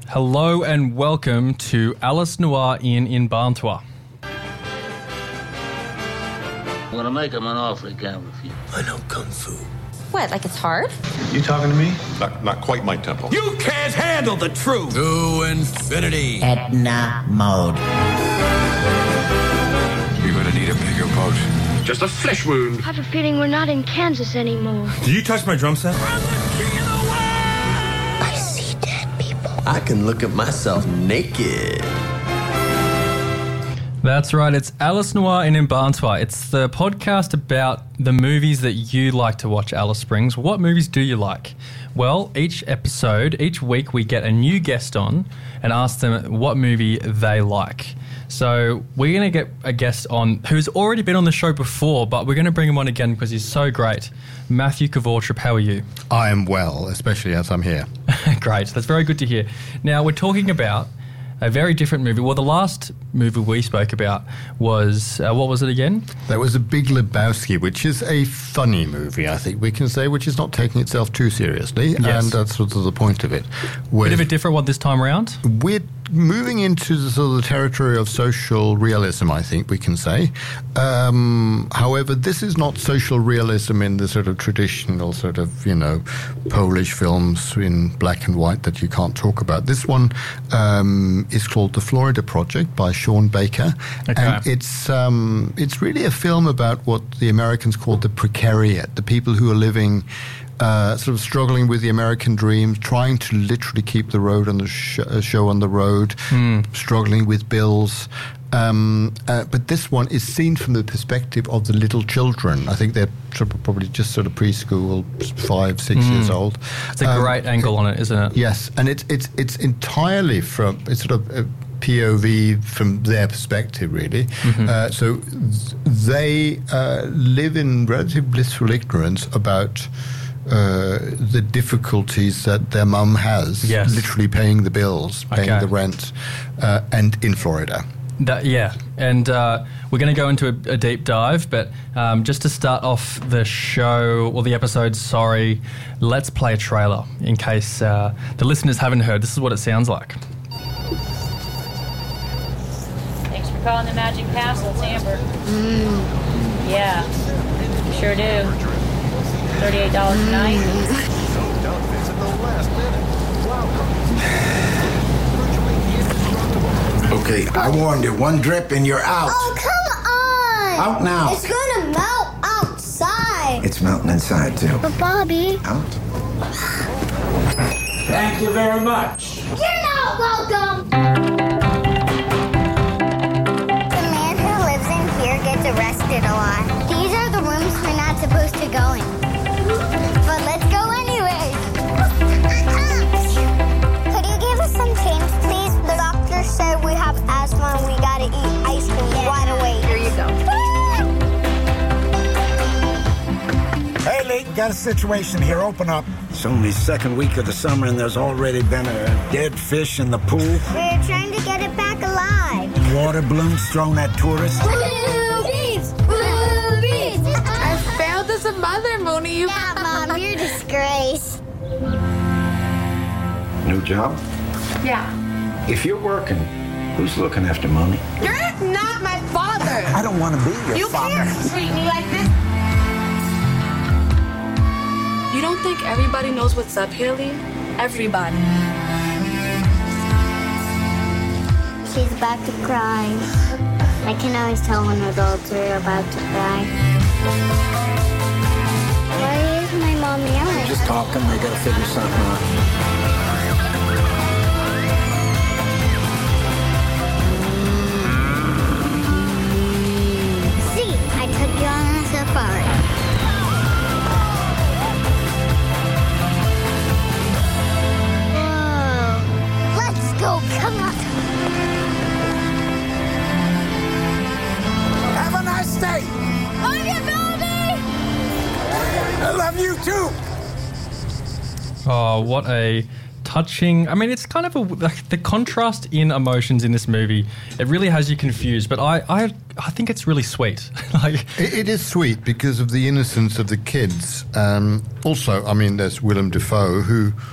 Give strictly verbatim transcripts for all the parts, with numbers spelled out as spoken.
Hello and welcome to Alice Noir Inn in Barntua. I'm gonna make him an offer he can't refuse. I know Kung Fu. What, like it's hard? You talking to me? Not, not quite my tempo. You can't handle the truth! To infinity. Edna mode. You're gonna need a bigger boat. Just a flesh wound. I have a feeling we're not in Kansas anymore. Did you touch my drum set? I see dead people. I can look at myself naked. That's right, it's Alice Noir Inn in Barntua. It's the podcast about the movies that you like to watch, Alice Springs. What movies do you like? Well, each episode, each week we get a new guest on and ask them what movie they like. So we're going to get a guest on who's already been on the show before, but we're going to bring him on again because he's so great. Matthew Kvorchap, how are you? I am well, especially as I'm here. Great, that's very good to hear. Now, we're talking about a very different movie. Well, the last movie we spoke about was, uh, what was it again? That was The Big Lebowski, which is a funny movie, I think we can say, which is not taking itself too seriously. Yes. And that's sort of the point of it. Bit of a different one this time around? We're moving into the sort of the territory of social realism, I think we can say. Um, however, this is not social realism in the sort of traditional sort of, you know, Polish films in black and white that you can't talk about. This one um, is called The Florida Project by Sean Baker. Okay. And it's, um, it's really a film about what the Americans call the precariat, the people who are living Uh, sort of struggling with the American dream, trying to literally keep the road on the sh- uh, show on the road, mm. struggling with bills. Um, uh, but this one is seen from the perspective of the little children. I think they're sort of probably just sort of preschool, five, six mm. years old. It's a um, great angle on it, isn't it? Yes, and it's it's it's entirely from it's sort of. A, P O V from their perspective, really. Mm-hmm. Uh, so th- they uh, live in relative blissful ignorance about uh, the difficulties that their mum has, yes. literally paying the bills, paying okay. the rent, uh, and in Florida. That, yeah, and uh, we're going to go into a, a deep dive, but um, just to start off the show, or the episode, sorry, let's play a trailer in case uh, the listeners haven't heard. This is what it sounds like. Calling the Magic Castle, it's Amber. Mm. Yeah, sure do. thirty-eight dollars a night. Okay, I warned you. One drip and you're out. Oh, come on! Out now. It's gonna melt outside. It's melting inside, too. But Bobby... Out. Thank you very much. You're not welcome! Gets arrested a lot. These are the rooms we're not supposed to go in. But let's go anyway. Could you give us some change, please? The doctor said we have asthma and we gotta eat ice cream yeah. right away. Here you go. Hey, Lee, got a situation here. Open up. It's only second week of the summer and there's already been a dead fish in the pool. We're trying to get it back alive. Water balloons thrown at tourists. I failed as a mother, Mooney. You yeah, Mom, you're a disgrace. New job? Yeah. If you're working, who's looking after Mommy? You're not my father. I don't want to be your you father. You can't treat me like this. You don't think everybody knows what's up here, Lee? Everybody. She's about to cry. I can always tell when adults are about to cry. Why is my mom yelling? Just talking. They gotta figure something out. See, I took you on a safari. Whoa. Let's go. Come on. Have a nice day. Love you, Bobby. I love you too. Oh, what a touching... I mean, it's kind of a... Like, the contrast in emotions in this movie, it really has you confused, but I I, I think it's really sweet. like it, it is sweet because of the innocence of the kids. Um, also, I mean, there's Willem Dafoe, who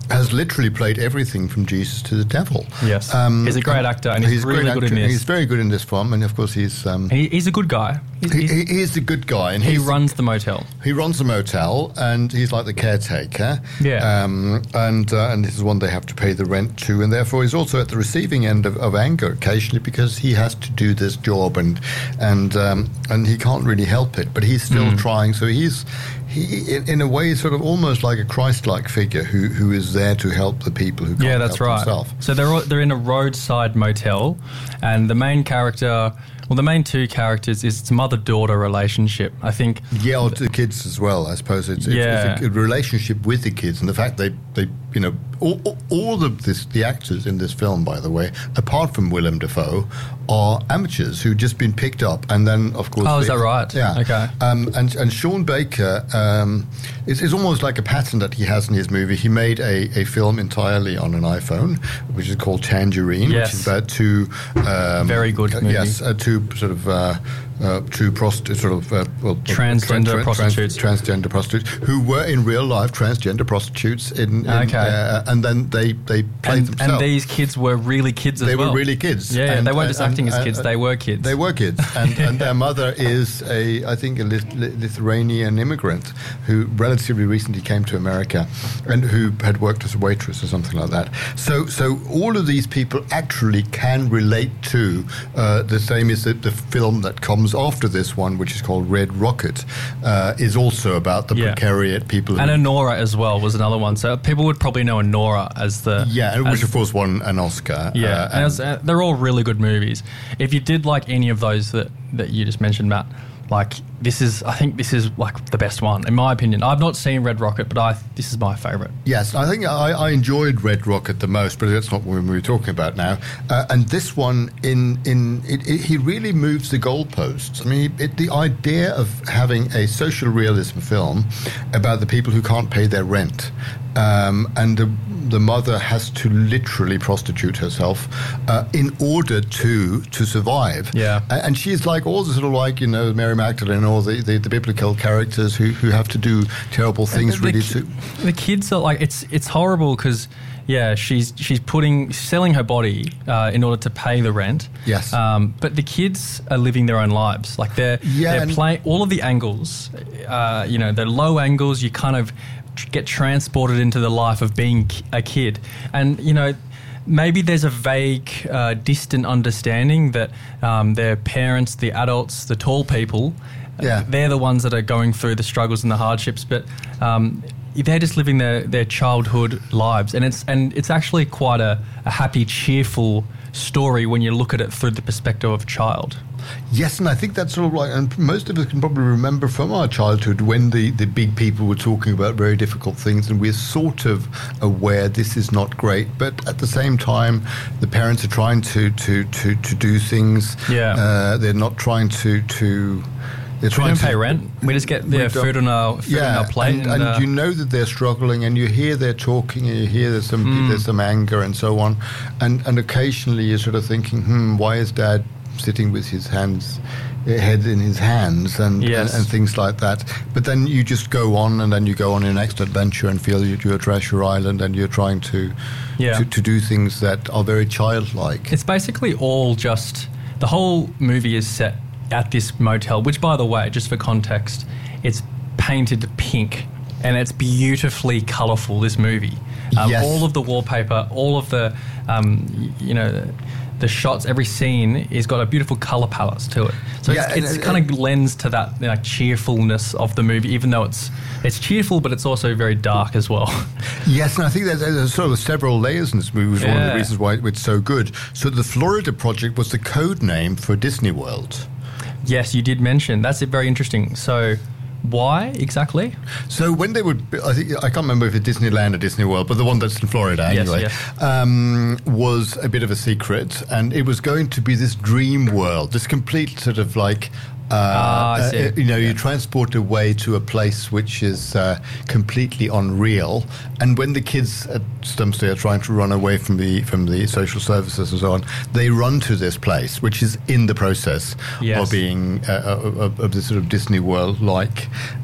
has literally played everything from Jesus to the devil. Yes, um, he's a great actor, and he's, he's really good in this. He's very good in this film, and of course he's um, he, he's a good guy. He's, he, he's, he is a good guy, and he runs the motel. He runs the motel, and he's like the caretaker. Yeah, um, and uh, and this is one they have to pay the rent to, and therefore he's also at the receiving end of, of anger occasionally because he has to do this job, and and um, and he can't really help it, but he's still mm. trying. So he's. He, in, in a way, sort of almost like a Christ-like figure who, who is there to help the people who can't yeah, that's help right. themselves. So they're they're in a roadside motel, and the main character, well, the main two characters is it's mother-daughter relationship. I think. Yeah, or the kids as well. I suppose it's, it's, yeah. it's a relationship with the kids, and the fact they, they you know, all, all, all of this, the actors in this film, by the way, apart from Willem Dafoe, are amateurs who've just been picked up, and then of course. Oh, they, is that right? Yeah. Okay. Um, and and Sean Baker, um, it's, it's almost like a pattern that he has in his movie. He made a, a film entirely on an iPhone, which is called Tangerine, yes. which is about two um, very good movie. Yes, uh, two sort of. Uh, Uh, two prost- sort of uh, well, transgender tra- tra- prostitutes, trans- transgender prostitutes who were in real life transgender prostitutes. In, in okay, uh, and then they they played and, themselves. And these kids were really kids as they well. They were really kids. Yeah, and, they weren't just and, acting and, as kids; uh, they were kids. They were kids, and, and their mother is a I think a Lith- Lithuanian immigrant who relatively recently came to America and who had worked as a waitress or something like that. So so all of these people actually can relate to uh, the same as the, the film that comes after this one, which is called Red Rocket, uh, is also about the yeah. precariat people. And Anora as well was another one. So people would probably know Anora as the... Yeah, as, which of course won an Oscar. Yeah, uh, and and was, uh, they're all really good movies. If you did like any of those that, that you just mentioned, Matt, like this is, I think this is like the best one, in my opinion. I've not seen Red Rocket, but I this is my favourite. Yes, I think I, I enjoyed Red Rocket the most, but that's not what we were talking about now. Uh, and this one, in in it, it, he really moves the goalposts. I mean, it, the idea of having a social realism film about the people who can't pay their rent, um, and the, the mother has to literally prostitute herself uh, in order to to survive. Yeah, and, and she's like all the sort of like you know Mary Magdalene, all the, the, the biblical characters who, who have to do terrible things. The, really, the, to the kids are like it's it's horrible because. Yeah, she's she's putting selling her body uh, in order to pay the rent. Yes, um, but the kids are living their own lives. Like they're yeah, they're playing all of the angles. Uh, you know, the low angles. You kind of get transported into the life of being a kid, and you know. Maybe there's a vague, uh, distant understanding that um, their parents, the adults, the tall people, yeah. uh, they're the ones that are going through the struggles and the hardships. But um, they're just living their, their childhood lives, and it's and it's actually quite a, a happy, cheerful story when you look at it through the perspective of a child. Yes, and I think that's sort of like, and most of us can probably remember from our childhood when the, the big people were talking about very difficult things, and we're sort of aware this is not great, but at the same time, the parents are trying to to, to, to do things. Yeah, uh, they're not trying to to. We don't pay rent. We just get their food on our food yeah, on our plate, and, and, and uh, you know that they're struggling, and you hear they're talking, and you hear there's some mm. there's some anger and so on, and and occasionally you're sort of thinking, hmm, why is Dad sitting with his hands, head in his hands, and, yes. and and things like that. But then you just go on, and then you go on your next adventure and feel that you're at Treasure Island, and you're trying to, yeah. to to do things that are very childlike. It's basically all just the whole movie is set at this motel, which, by the way, just for context, it's painted pink and it's beautifully colourful. This movie, um, yes. all of the wallpaper, all of the, um, y- you know. The shots, every scene has got a beautiful colour palette to it. So yeah, it's, it's kind of lends to that you know, cheerfulness of the movie, even though it's it's cheerful, but it's also very dark as well. Yes, and I think there's, there's sort of several layers in this movie, which is yeah. one of the reasons why it's so good. So the Florida Project was the code name for Disney World. Yes, you did mention. That's very interesting. So... Why exactly? So when they would, I think I can't remember if it's Disneyland or Disney World, but the one that's in Florida anyway, yes, yes. Um, was a bit of a secret, and it was going to be this dream world, this complete sort of like. Uh, ah, I see. uh, you know, yeah. you transport away to a place which is uh, completely unreal, and when the kids at Stumsday are trying to run away from the from the social services and so on, they run to this place, which is in the process yes. of being uh, of, of this sort of Disney World like.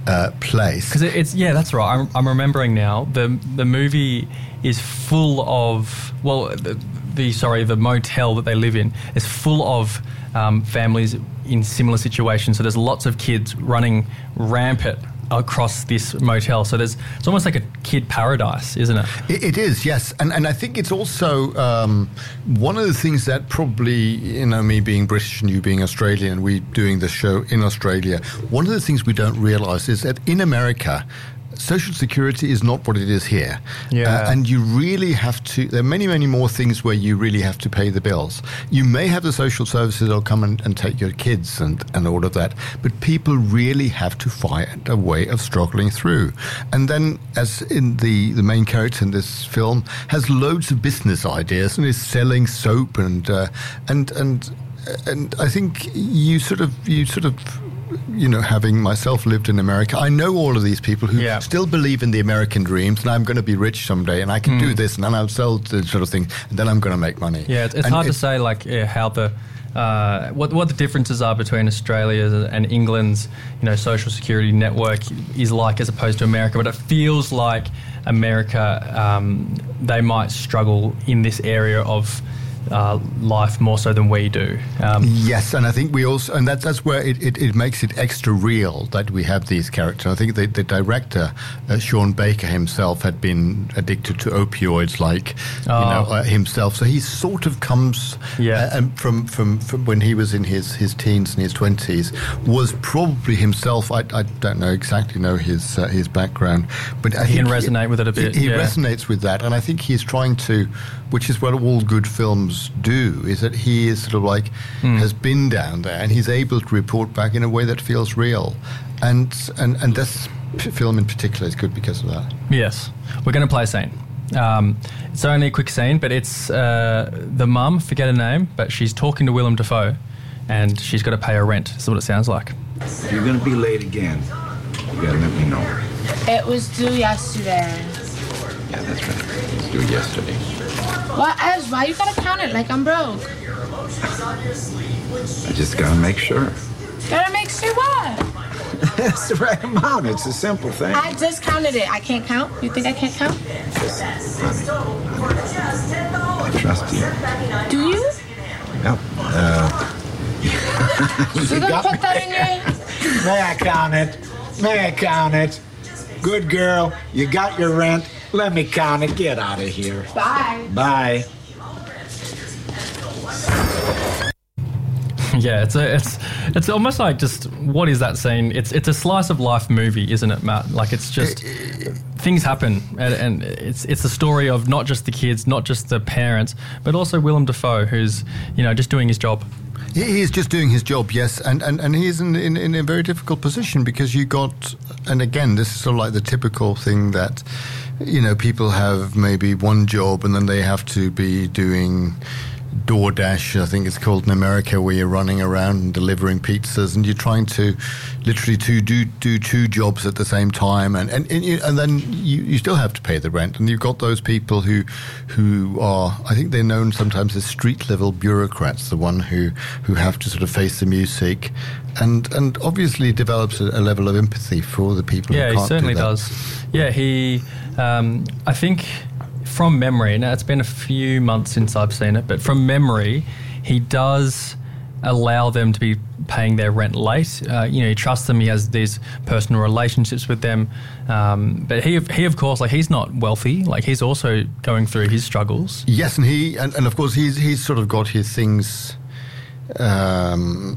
uh, place. Because it, it's yeah, that's right. I'm, I'm remembering now. The the movie is full of well, the, the sorry, the motel that they live in is full of um, families in similar situations. So there's lots of kids running rampant across this motel. So there's it's almost like a kid paradise, isn't it? It, it is, yes. And and I think it's also um, one of the things that probably, you know, me being British and you being Australian, we doing the show in Australia, one of the things we don't realise is that in America, Social Security is not what it is here. Yeah. Uh, and you really have to, there are many, many more things where you really have to pay the bills. You may have the social services that'll come and, and take your kids and, and all of that, but people really have to find a way of struggling through. And then, as in the, the main character in this film, has loads of business ideas and is selling soap and, uh, and, and, and I think you sort of, you sort of, you know, having myself lived in America, I know all of these people who yeah. still believe in the American dreams, and I'm going to be rich someday, and I can mm. do this, and then I'll sell this sort of thing, and then I'm going to make money. Yeah, it's, it's hard it, to say, like, yeah, how the uh, what what the differences are between Australia and England's, you know, social security network is like as opposed to America, but it feels like America, um, they might struggle in this area of Uh, life more so than we do. Um, yes, and I think we also, and that, that's where it, it, it makes it extra real that we have these characters. I think the, the director, uh, Sean Baker himself, had been addicted to opioids like, oh. you know, uh, himself. So he sort of comes yeah. uh, and from, from, from when he was in his, his teens and his twenties, was probably himself, I, I don't know exactly know his uh, his background, but I he think can resonate he, with it a bit. He, he yeah. resonates with that, and I think he's trying to, which is what all good films do, is that he is sort of like mm. has been down there and he's able to report back in a way that feels real, and and and this film in particular is good because of that. Yes, we're going to play a scene. Um, it's only a quick scene, but it's uh, the mum, forget her name, but she's talking to Willem Dafoe, and she's got to pay her rent. That's what it sounds like. If you're going to be late again, you got to let me know. It was due yesterday. Yeah, that's right. It was due yesterday. What else? Why you gotta count it like I'm broke? I just gotta make sure. Gotta make sure what? It's the right amount. It's a simple thing. I just counted it. I can't count? You think I can't count? Listen, honey, honey, I trust you. Do you? Yep. Uh, so you gonna put me. that in your... May I count it? May I count it? Good girl. You got your rent. Let me count it. Get out of here. Bye. Bye. Yeah, it's a, it's it's almost like just what is that scene? It's it's a slice of life movie, isn't it, Matt? Like it's just things happen, and, and it's it's the story of not just the kids, not just the parents, but also Willem Dafoe, who's you know just doing his job. He is just doing his job, yes, and, and, and he is in, in, in a very difficult position because you got, and again, this is sort of like the typical thing that, you know, people have maybe one job and then they have to be doing DoorDash, I think it's called in America, where you're running around and delivering pizzas, and you're trying to literally to do do two jobs at the same time, and and and, you, and then you, you still have to pay the rent, and you've got those people who who are, I think they're known sometimes as street level bureaucrats, the one who who have to sort of face the music, and and obviously develops a, a level of empathy for the people. Yeah, who can't he certainly do that. does. Yeah, he, um, I think. From memory, now it's been a few months since I've seen it, but from memory, he does allow them to be paying their rent late. Uh, you know, he trusts them. He has these personal relationships with them. Um, but he, he of course, like he's not wealthy. Like he's also going through his struggles. Yes, and he, and, and of course, he's he's sort of got his things. Um,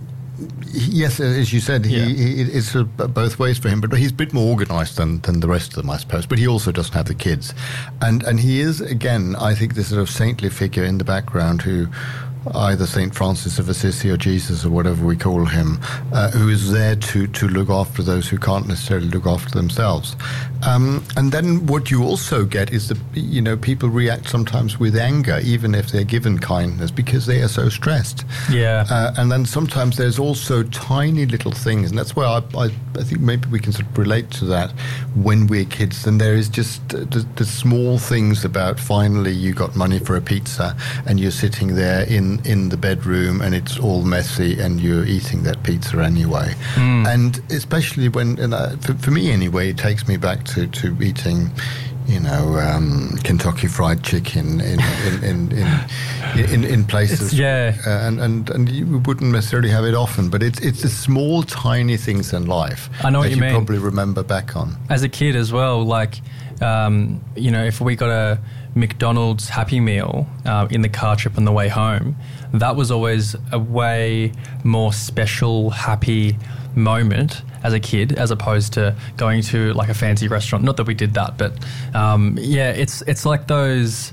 Yes, as you said, he, yeah. he, it's sort of both ways for him, but he's a bit more organised than, than the rest of them, I suppose. But he also doesn't have the kids. And and he is, again, I think, this sort of saintly figure in the background who, either Saint Francis of Assisi or Jesus or whatever we call him, uh, who is there to, to look after those who can't necessarily look after themselves. Um, and then what you also get is that, you know, people react sometimes with anger, even if they're given kindness, because they are so stressed. Yeah. Uh, and then sometimes there's also tiny little things, and that's where I, I, I think maybe we can sort of relate to that when we're kids. And there is just uh, the, the small things about finally you got money for a pizza and you're sitting there in in, in the bedroom and it's all messy and you're eating that pizza anyway. Mm. And especially when, and uh, for, for me anyway, it takes me back to, to eating, you know, um, Kentucky Fried Chicken in in in, in, in, in places. It's, yeah, uh, and, and and you wouldn't necessarily have it often, but it's it's the small, tiny things in life. I know that what you, you mean. Probably remember back on as a kid as well. Like, um, you know, if we got a McDonald's Happy Meal uh, in the car trip on the way home, that was always a way more special, happy moment as a kid, as opposed to going to like a fancy restaurant. Not that we did that, but um, yeah, it's it's like those.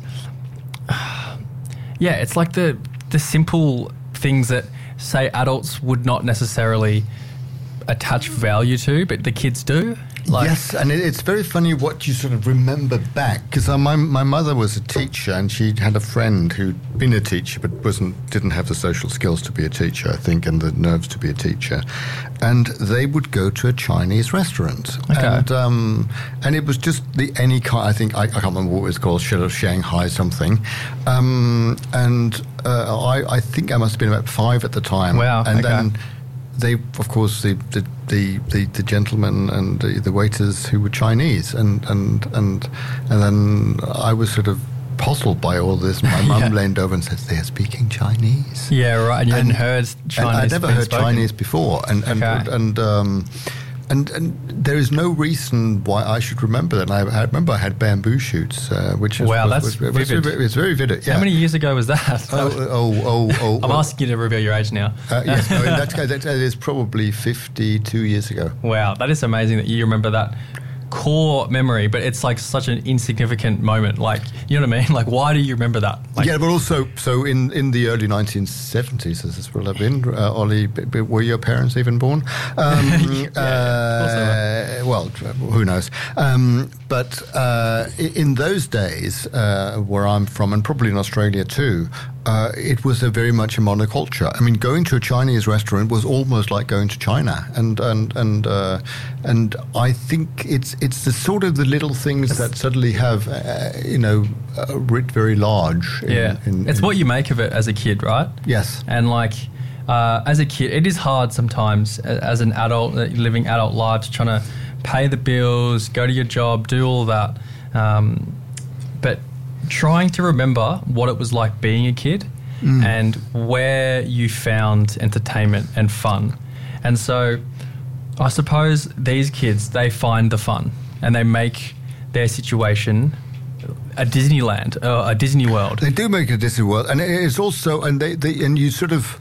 Uh, yeah, it's like the the simple things that say adults would not necessarily attach value to, but the kids do. Like, yes, and it, it's very funny what you sort of remember back, because uh, my my mother was a teacher and she had a friend who'd been a teacher but wasn't didn't have the social skills to be a teacher, I think, and the nerves to be a teacher, and they would go to a Chinese restaurant, okay. and um, and it was just the any kind. I think I, I can't remember what it was called, Shanghai something, um, and uh, I I think I must have been about five at the time. Wow, and okay. then. They, of course, the the, the, the, the gentlemen and the, the waiters who were Chinese, and, and and and then I was sort of puzzled by all this. My mum yeah. leaned over and said, "They're speaking Chinese." Yeah, right. And you and, hadn't heard Chinese. I'd never being heard spoken. Chinese before, and and Okay. and. Um, And, and there is no reason why I should remember that. And I, I remember I had bamboo shoots, uh, which is, wow, was, that's was, was, vivid. was, was very vivid. Yeah. How many years ago was that? Oh, oh, oh, oh! I'm oh. asking you to reveal your age now. Uh, yes, no, in that case, that, that is probably fifty-two years ago. Wow, that is amazing that you remember that core memory, but it's like such an insignificant moment. Like, you know what I mean? Like, why do you remember that? Like, yeah, but also, so in, in the early nineteen seventies, as this will have been, uh, Ollie, b- b- were your parents even born? Um, yeah, uh, well, who knows? Um, but uh, in those days, uh, where I'm from, and probably in Australia too, uh, it was a very much a monoculture. I mean, going to a Chinese restaurant was almost like going to China, and and and uh, and I think it's it's the sort of the little things that suddenly have, uh, you know, uh, writ very large. In, yeah, in, it's in what you make of it as a kid, right? Yes, and like. Uh, as a kid, it is hard sometimes a- as an adult, uh, living adult lives, trying to pay the bills, go to your job, do all that. Um, but trying to remember what it was like being a kid mm. and where you found entertainment and fun. And so I suppose these kids, they find the fun and they make their situation a Disneyland, uh, a Disney World. They do make a Disney World. And it's also, and they, they and you sort of,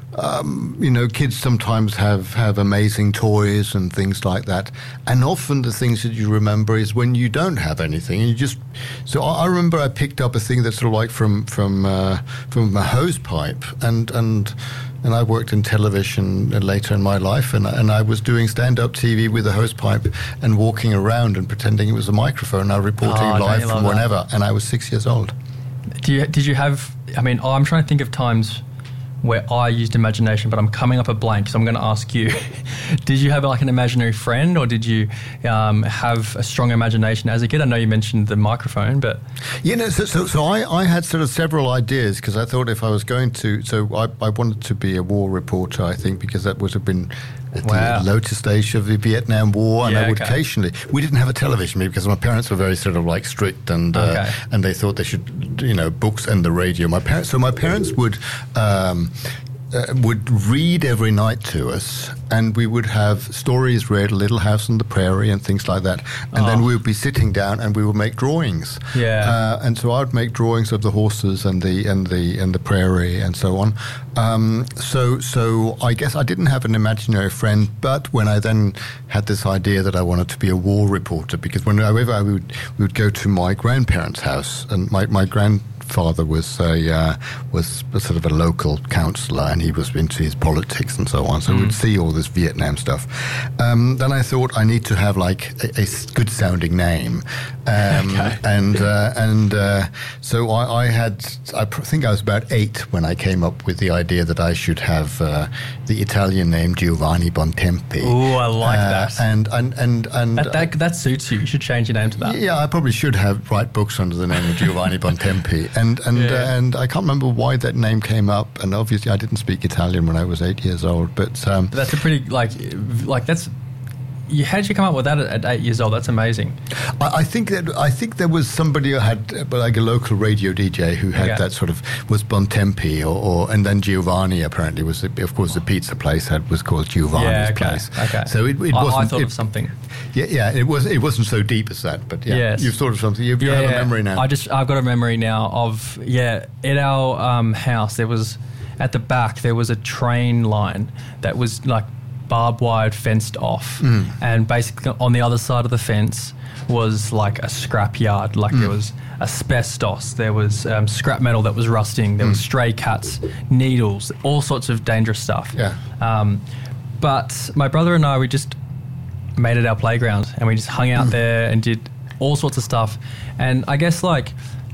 Um, you know, kids sometimes have, have amazing toys and things like that. And often the things that you remember is when you don't have anything. And you just, so I, I remember I picked up a thing that's sort of like from from uh, from a hose pipe, and and and I worked in television later in my life, and and I was doing stand-up T V with a hose pipe and walking around and pretending it was a microphone. I was reporting Oh, live from that. whenever, and I was six years old. Do you, did you have, I mean, I'm trying to think of times where I used imagination, but I'm coming up a blank, so I'm going to ask you. Did you have like an imaginary friend, or did you um, have a strong imagination as a kid? I know you mentioned the microphone, but... You know, so, so, so I, I had sort of several ideas, because I thought if I was going to... So I, I wanted to be a war reporter, I think, because that would have been at wow. the later stage of the Vietnam War, and yeah, I would okay. occasionally... We didn't have a television, because my parents were very sort of like strict, and uh, okay. and they thought they should, you know, books and the radio. My parents, So my parents would... Um, Uh, would read every night to us, and we would have stories read, A Little House on the Prairie and things like that, and oh. then we would be sitting down and we would make drawings. Yeah. Uh, and so I would make drawings of the horses and the and the and the prairie and so on. Um, so so I guess I didn't have an imaginary friend, but when I then had this idea that I wanted to be a war reporter, because whenever I would we would go to my grandparents' house, and my my grand father was a uh, was a sort of a local councillor, and he was into his politics and so on. So mm. we'd see all this Vietnam stuff. Um, then I thought I need to have like a, a good sounding name, um, okay. and uh, and uh, so I, I had I pr- think I was about eight when I came up with the idea that I should have uh, the Italian name Giovanni Bontempi. Oh, I like uh, that. And and and and that, that that suits you. You should change your name to that. Yeah, I probably should have write books under the name of Giovanni Bontempi. And and Yeah. uh, and I can't remember why that name came up. And obviously, I didn't speak Italian when I was eight years old. But um, That's a pretty like like that's. You, how did you come up with that at, at eight years old? That's amazing. I, I think that I think there was somebody who had uh, like a local radio D J who had Okay. that sort of was Bontempi or, or and then Giovanni apparently was the, of course the pizza place had was called Giovanni's Yeah, okay, place. okay. So it, it I, wasn't. I thought it, of something. Yeah, yeah. It was. It wasn't so deep as that, but yeah, Yes. you've thought of something. You, you have a memory now. I just I've got a memory now of yeah. At our um, house, there was at the back there was a train line that was like barbed wired, fenced off, Mm. and basically on the other side of the fence was like a scrap yard. Like Mm. there was asbestos, there was um, scrap metal that was rusting, there was stray cats, needles, all sorts of dangerous stuff. Yeah. Um, but my brother and I, we just made it our playground, and we just hung out there and did all sorts of stuff. And I guess like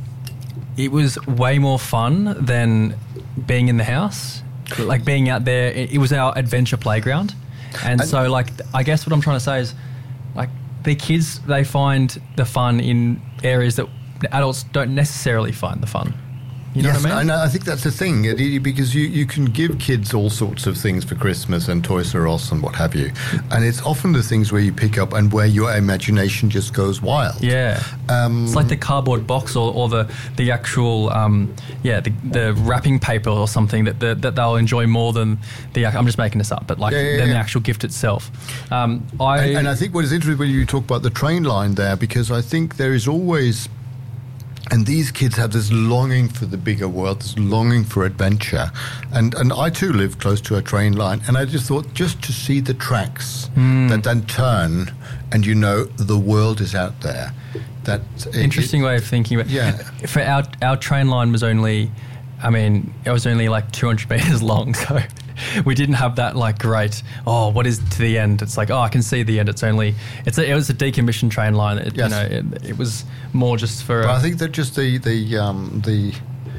it was way more fun than being in the house. Like being out there, it, it was our adventure playground. And, And- so like I guess what I'm trying to say is like the kids, they find the fun in areas that the adults don't necessarily find the fun. You know yes, what I mean? know. I think that's the thing it- it- because you, you can give kids all sorts of things for Christmas and Toys R Us and what have you, and it's often the things where you pick up and where your imagination just goes wild. Yeah, um, it's like the cardboard box or, or the the actual um, yeah the, the wrapping paper or something that the, that they'll enjoy more than the. I'm just making this up, but like Yeah, yeah, than the yeah. actual gift itself. Um, I and, and I think what is interesting when you talk about the train line there, because I think there is always. And these kids have this longing for the bigger world, this longing for adventure. And and I too live close to a train line. And I just thought, just to see the tracks Mm. that then turn and you know the world is out there. That it- interesting it- way of thinking. But Yeah. for our our train line was only, I mean, it was only like two hundred meters long, so. We didn't have that like great. Oh, what is to the end? It's like oh, I can see the end. It's only it's a, it was a decommissioned train line. It, Yes. You know, it, it was more just for. But uh, I think that just the the um, the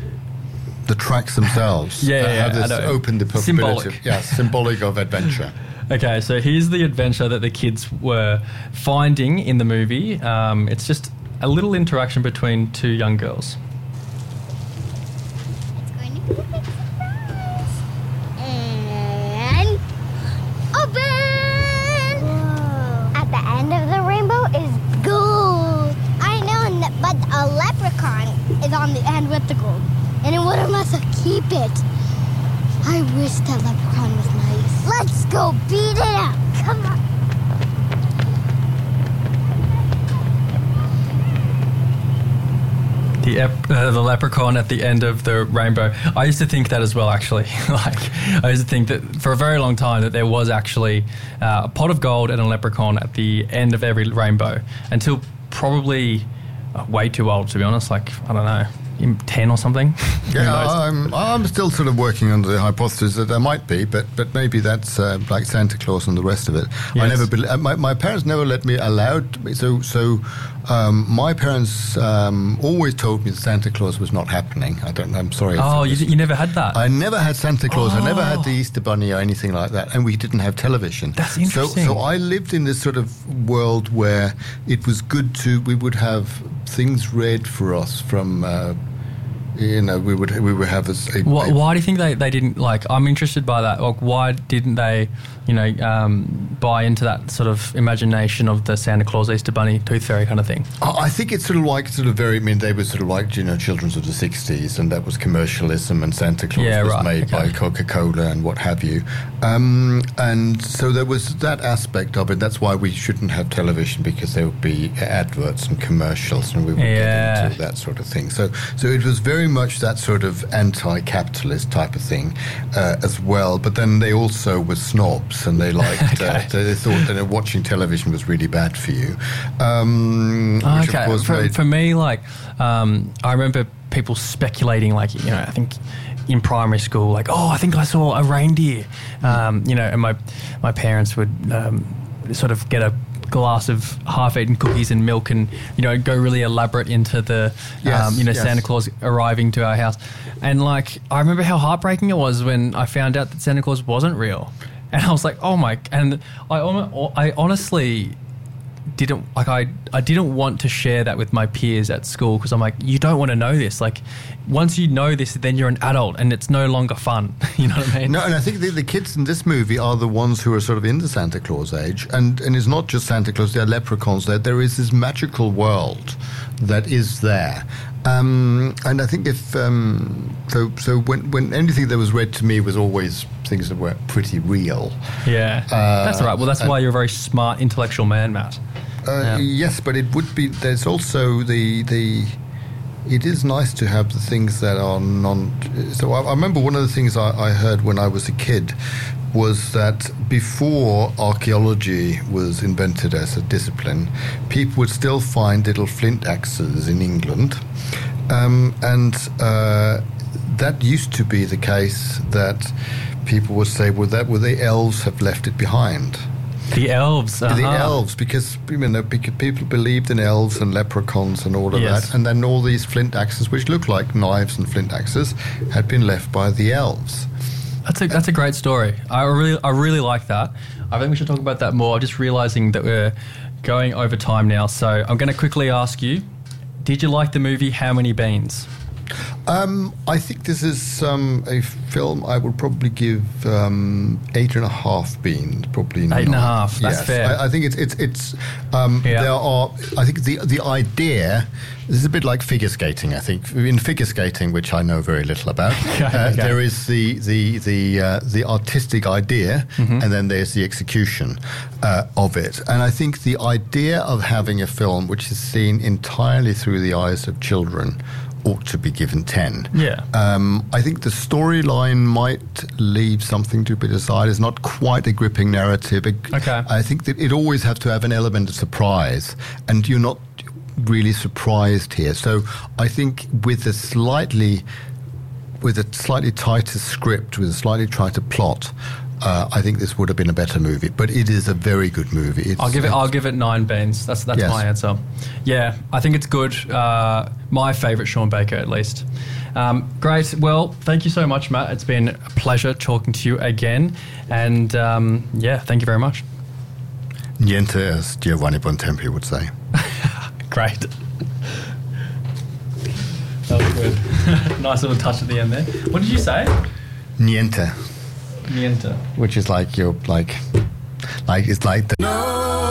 the tracks themselves Yeah, uh, yeah, have yeah, I this know. open the possibility Symbolic. of, yeah, symbolic of adventure. Okay, so here's the adventure that the kids were finding in the movie. Um, it's just a little interaction between two young girls. And open! At the end of the rainbow is gold. I know, n- but a leprechaun is on the end with the gold. And it wouldn't let us keep it. I wish that leprechaun was nice. Let's go beat it up. Come on. The ep- uh, the leprechaun at the end of the rainbow. I used to think that as well, actually. like I used to think that for a very long time that there was actually uh, a pot of gold and a leprechaun at the end of every rainbow until probably uh, way too old, to be honest. Like I don't know, in ten or something. Who Yeah, knows? I'm, I'm still sort of working under the hypothesis that there might be, but but maybe that's uh, like Santa Claus and the rest of it. I Yes. never, bel- uh, my my parents never let me allowed. Me, so so, um, my parents um, always told me that Santa Claus was not happening. I don't. I'm sorry. if Oh, it you, was- you never had that. I never had Santa Claus. I never had Oh. the Easter Bunny or anything like that, and we didn't have television. That's interesting. So, so I lived in this sort of world where it was good to. We would have things read for us from. Uh, you know, we would we would have a. a Why, why do you think they, they didn't like? I'm interested by that. Like, why didn't they, you know, um, buy into that sort of imagination of the Santa Claus, Easter Bunny, Tooth Fairy kind of thing? I I think it's sort of like sort of very. I mean, they were sort of like you know, children of the sixties, and that was commercialism, and Santa Claus Yeah, was right, made okay. by Coca-Cola and what have you. Um, and so there was that aspect of it. That's why we shouldn't have television, because there would be adverts and commercials, and we would Yeah. get into that sort of thing. So, so it was very much that sort of anti-capitalist type of thing uh, as well. But then they also were snobs, and they liked. uh, they, they thought that watching television was really bad for you. Um, which okay, of course for, made, for me, like, um, I remember people speculating, like, you know, I think in primary school, like, oh, I think I saw a reindeer, um, you know, and my my parents would um, sort of get a glass of half-eaten cookies and milk, and you know, go really elaborate into the, Yes, um, you know, yes. Santa Claus arriving to our house, and like, I remember how heartbreaking it was when I found out that Santa Claus wasn't real, and I was like, oh my, and I hon- I honestly. didn't like I I didn't want to share that with my peers at school because I'm like, you don't want to know this. Like, once you know this, then you're an adult and it's no longer fun. You know what I mean? No, and I think the, the kids in this movie are the ones who are sort of in the Santa Claus age, and and it's not just Santa Claus; they're leprechauns. There, there is this magical world that is there. Um, and I think if um, so, so when when anything that was read to me was always things that were pretty real. Yeah, uh, that's all right. Well, that's why you're a very smart, intellectual man, Matt. Uh, yeah. Yes, but it would be. There's also the the. It is nice to have the things that are non. So I, I remember one of the things I, I heard when I was a kid was that before archaeology was invented as a discipline, people would still find little flint axes in England. Um, and uh, that used to be the case that people would say, well, that well, the elves have left it behind. The elves, uh-huh. The elves, because you know, because people believed in elves and leprechauns and all of yes. that, and then all these flint axes, which look like knives and flint axes, had been left by the elves. That's a that's a great story. I really I really like that. I think we should talk about that more. I'm just realising that we're going over time now, so I'm going to quickly ask you: did you like the movie How Many Beans? Um, I think this is um, a film I would probably give um, eight and a half beans, probably eight nine. and a half. That's yes. fair. I, I think it's it's it's. Um, yeah. There are. I think the the idea. This is a bit like figure skating. I think in figure skating, which I know very little about, okay, uh, okay. there is the the the uh, the artistic idea, mm-hmm. and then there's the execution uh, of it. And I think the idea of having a film which is seen entirely through the eyes of children ought to be given ten. Yeah. Um, I think the storyline might leave something to be desired. It's not quite a gripping narrative. It, okay. I think that it always have to have an element of surprise, and you're not really surprised here. So I think with a slightly, with a slightly tighter script, with a slightly tighter plot, Uh, I think this would have been a better movie, but it is a very good movie. It's, I'll give it. I'll give it nine beans. That's that's yes. my answer. Yeah, I think it's good. Uh, my favourite Sean Baker, at least. Um, great. Well, thank you so much, Matt. It's been a pleasure talking to you again, and um, yeah, thank you very much. Niente, as Giovanni Bontempi would say. Great. That was good. Nice little touch at the end there. What did you say? Niente. Niente. Which is like you're like, like it's like the. No!